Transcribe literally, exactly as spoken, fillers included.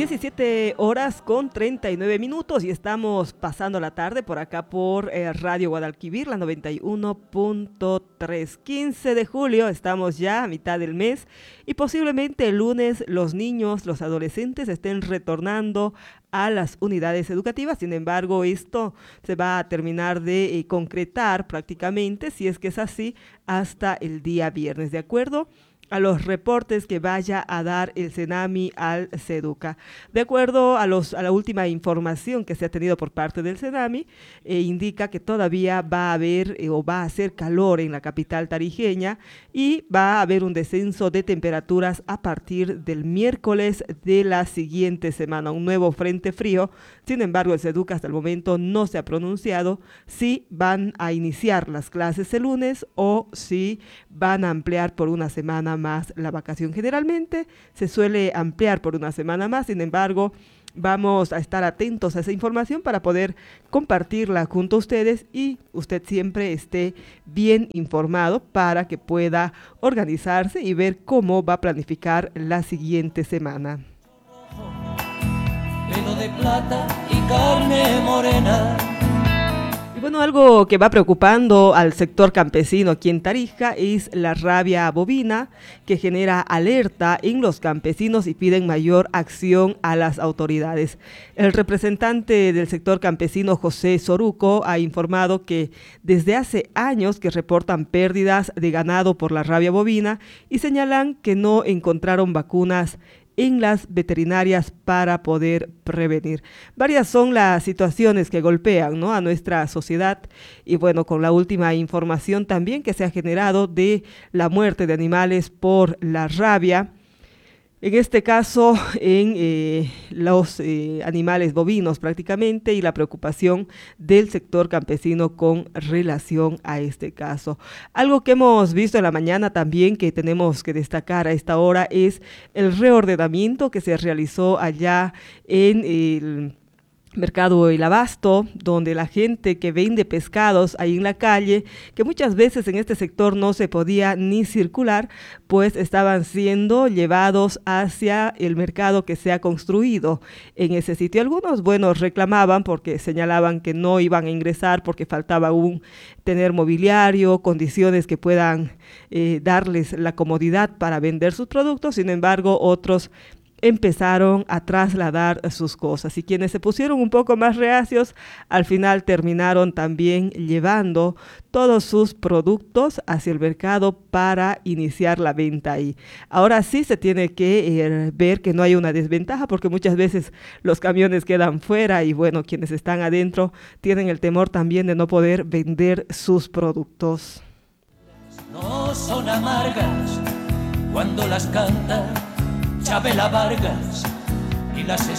diecisiete horas con treinta y nueve minutos y estamos pasando la tarde por acá por eh, Radio Guadalquivir, la noventa y uno punto tres. quince de julio, estamos ya a mitad del mes y posiblemente el lunes los niños, los adolescentes estén retornando a las unidades educativas. Sin embargo, esto se va a terminar de eh, concretar prácticamente, si es que es así, hasta el día viernes, ¿de acuerdo?, a los reportes que vaya a dar el CENAMI al SEDUCA. De acuerdo a, los, a la última información que se ha tenido por parte del CENAMI, eh, indica que todavía va a haber eh, o va a hacer calor en la capital tarijeña y va a haber un descenso de temperaturas a partir del miércoles de la siguiente semana, un nuevo frente frío. Sin embargo, el SEDUCA hasta el momento no se ha pronunciado si van a iniciar las clases el lunes o si van a ampliar por una semana más la vacación. Generalmente se suele ampliar por una semana más, sin embargo, vamos a estar atentos a esa información para poder compartirla junto a ustedes y usted siempre esté bien informado para que pueda organizarse y ver cómo va a planificar la siguiente semana. Pelo de plata y carne morena. Y bueno, algo que va preocupando al sector campesino aquí en Tarija es la rabia bovina, que genera alerta en los campesinos y piden mayor acción a las autoridades. El representante del sector campesino, José Soruco, ha informado que desde hace años que reportan pérdidas de ganado por la rabia bovina y señalan que no encontraron vacunas en las veterinarias para poder prevenir. Varias son las situaciones que golpean, ¿no?, a nuestra sociedad y bueno, con la última información también que se ha generado de la muerte de animales por la rabia, en este caso en eh, los eh, animales bovinos prácticamente, y la preocupación del sector campesino con relación a este caso. Algo que hemos visto en la mañana también que tenemos que destacar a esta hora es el reordenamiento que se realizó allá en el Mercado El Abasto, donde la gente que vende pescados ahí en la calle, que muchas veces en este sector no se podía ni circular, pues estaban siendo llevados hacia el mercado que se ha construido en ese sitio. Algunos, bueno, reclamaban porque señalaban que no iban a ingresar porque faltaba aún tener mobiliario, condiciones que puedan eh, darles la comodidad para vender sus productos. Sin embargo, otros empezaron a trasladar sus cosas y quienes se pusieron un poco más reacios al final terminaron también llevando todos sus productos hacia el mercado para iniciar la venta ahí. Ahora sí se tiene que eh, ver que no hay una desventaja porque muchas veces los camiones quedan fuera y bueno, quienes están adentro tienen el temor también de no poder vender sus productos. No son amargas cuando las canta Chabela Vargas y las